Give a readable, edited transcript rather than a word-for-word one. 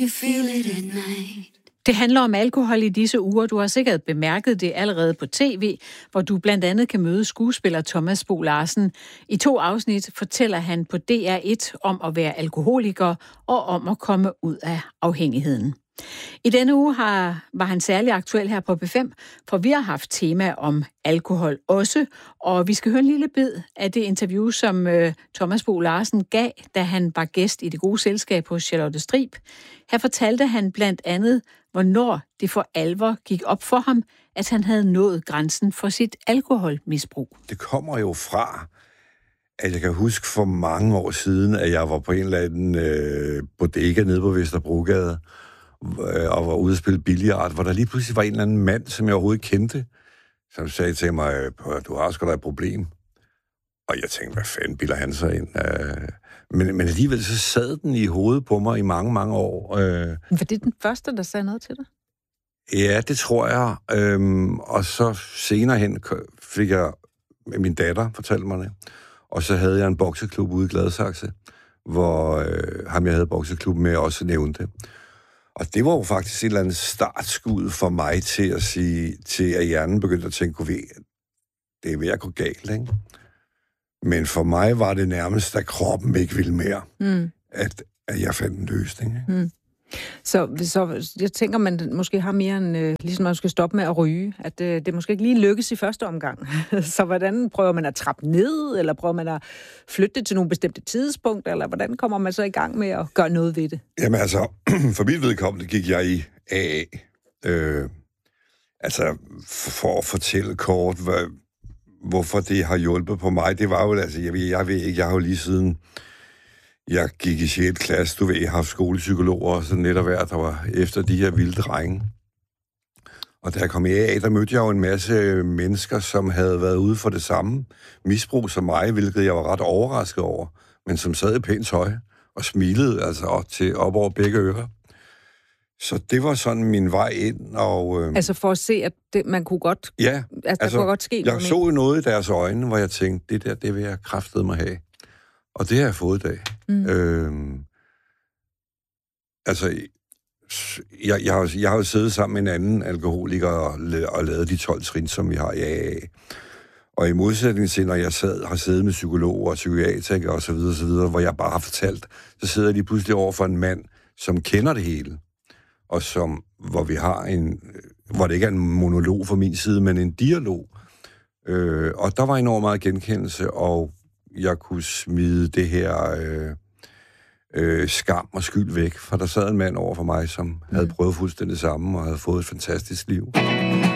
You feel it at night. Det handler om alkohol i disse uger. Du har sikkert bemærket det allerede på tv, hvor du blandt andet kan møde skuespiller Thomas Bo Larsen. I 2 afsnit fortæller han på DR1 om at være alkoholiker og om at komme ud af afhængigheden. I denne uge var han særlig aktuel her på B5, for vi har haft tema om alkohol også, og vi skal høre en lille bid af det interview, som Thomas Bo Larsen gav, da han var gæst i Det Gode Selskab hos Charlotte Strib. Her fortalte han blandt andet, hvornår det for alvor gik op for ham, at han havde nået grænsen for sit alkoholmisbrug. Det kommer jo fra, at jeg kan huske for mange år siden, at jeg var på en eller anden bodega nede på Vesterbrogade, og var ude at spille billiard, hvor der lige pludselig var en eller anden mand, som jeg overhovedet kendte, som sagde til mig, du har sgu da et problem. Og jeg tænkte, hvad fanden bilder han sig ind? Men alligevel så sad den i hovedet på mig i mange, mange år. Var det den første, der sagde noget til dig? Ja, det tror jeg. Og så senere hen fik jeg min datter, fortalte mig det. Og så havde jeg en bokseklub ude i Gladsaxe, hvor ham jeg havde bokseklub med også nævnte. Og det var jo faktisk et eller andet startskud for mig til at sige, til at hjernen begyndte at tænke, det er ved at gå galt, ikke? Men for mig var det nærmest, at kroppen ikke ville mere, at jeg fandt en løsning. Ikke? Så jeg tænker, man måske har mere end, ligesom man skal stoppe med at ryge, at det måske ikke lige lykkes i første omgang. Så hvordan prøver man at trappe ned, eller prøver man at flytte det til nogle bestemte tidspunkter, eller hvordan kommer man så i gang med at gøre noget ved det? Jamen altså, for mit vedkommende gik jeg i AA. Altså, for at fortælle kort, hvorfor det har hjulpet på mig, det var jo, altså, jeg ved ikke, jeg har jo lige siden jeg gik i 6. klasse, du ved, jeg har haft skolepsykologer og sådan lidt af hvert, der var efter de her vilde drenge. Og da jeg kom i AA, der mødte jeg jo en masse mennesker, som havde været ude for det samme misbrug som mig, hvilket jeg var ret overrasket over, men som sad i pænt tøj og smilede altså op over begge ører. Så det var sådan min vej ind, og... Altså for at se, at man kunne godt... Ja, altså der kunne godt ske jeg så jo noget i deres øjne, hvor jeg tænkte, det vil jeg kraftedeme have. Og det har jeg fået i dag. Altså, jeg har jo siddet sammen med en anden alkoholiker og lavet de 12 trin, som vi har i AA. Og i modsætning til, når jeg har siddet med psykologer og psykiatrikere og så videre, hvor jeg bare har fortalt, så sidder jeg lige pludselig over for en mand, som kender det hele. Og hvor det ikke er en monolog fra min side, men en dialog. Og der var enormt meget genkendelse, og jeg kunne smide det her skam og skyld væk, for der sad en mand over for mig, som havde prøvet fuldstændig det samme og havde fået et fantastisk liv.